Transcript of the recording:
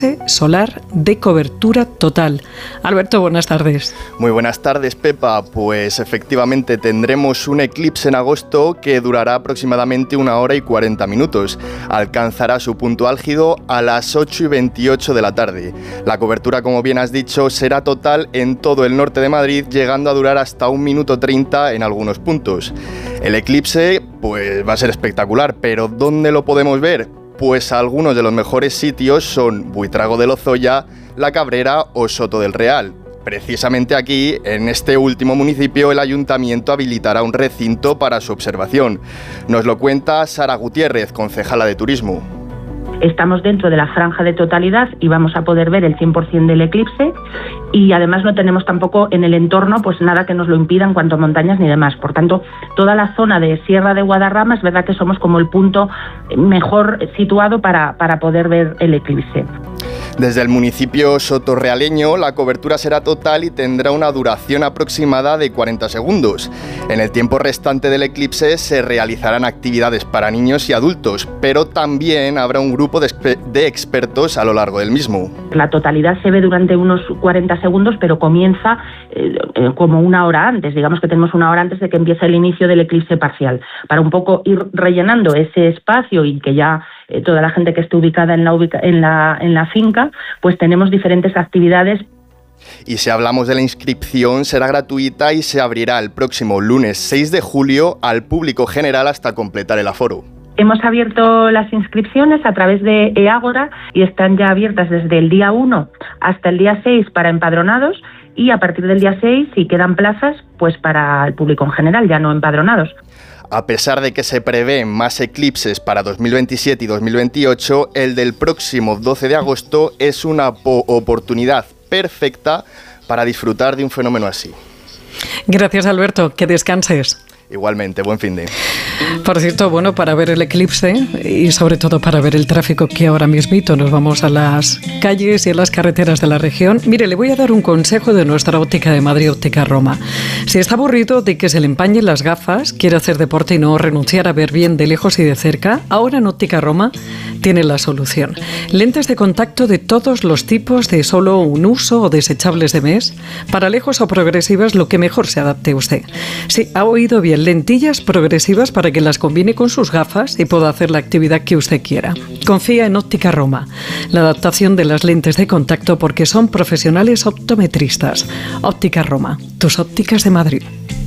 solar de cobertura total. Alberto, buenas tardes. Muy buenas tardes, Pepa. Pues efectivamente tendremos un eclipse en agosto que durará aproximadamente 1 hora y 40 minutos. Alcanzará su punto álgido a las 8:28 de la tarde. La cobertura, como bien has dicho, será total en todo el norte de Madrid, llegando a durar hasta 1 minuto 30 en algunos puntos. El eclipse, pues va a ser espectacular, pero ¿dónde lo podemos ver? Pues algunos de los mejores sitios son Buitrago de Lozoya, La Cabrera o Soto del Real. Precisamente aquí, en este último municipio, el ayuntamiento habilitará un recinto para su observación. Nos lo cuenta Sara Gutiérrez, concejala de Turismo. Estamos dentro de la franja de totalidad y vamos a poder ver el 100% del eclipse, y además no tenemos tampoco en el entorno pues nada que nos lo impida en cuanto a montañas ni demás. Por tanto, toda la zona de Sierra de Guadarrama es verdad que somos como el punto mejor situado para poder ver el eclipse. Desde el municipio sotorrealeño, la cobertura será total y tendrá una duración aproximada de 40 segundos. En el tiempo restante del eclipse se realizarán actividades para niños y adultos, pero también habrá un grupo de expertos a lo largo del mismo. La totalidad se ve durante unos 40 segundos, pero comienza como 1 hora antes. Digamos que tenemos 1 hora antes de que empiece el inicio del eclipse parcial, para un poco ir rellenando ese espacio y que ya toda la gente que esté ubicada en la finca, pues tenemos diferentes actividades. Y si hablamos de la inscripción, será gratuita y se abrirá el próximo lunes 6 de julio al público general hasta completar el aforo. Hemos abierto las inscripciones a través de eAgora y están ya abiertas desde el día 1 hasta el día 6 para empadronados, y a partir del día 6, si quedan plazas, pues para el público en general, ya no empadronados. A pesar de que se prevén más eclipses para 2027 y 2028, el del próximo 12 de agosto es una oportunidad perfecta para disfrutar de un fenómeno así. Gracias, Alberto. Que descanses. Igualmente, buen finde. Por cierto, bueno, para ver el eclipse y sobre todo para ver el tráfico que ahora mismito nos vamos a las calles y a las carreteras de la región. Mire, le voy a dar un consejo de nuestra óptica de Madrid, Óptica Roma. Si está aburrido de que se le empañen las gafas, quiere hacer deporte y no renunciar a ver bien de lejos y de cerca, ahora en Óptica Roma tiene la solución. Lentes de contacto de todos los tipos, de solo un uso o desechables de mes, para lejos o progresivas, lo que mejor se adapte a usted. Sí, ha oído bien, lentillas progresivas para que las combine con sus gafas y pueda hacer la actividad que usted quiera. Confía en Óptica Roma, la adaptación de las lentes de contacto, porque son profesionales optometristas. Óptica Roma, tus ópticas de Madrid.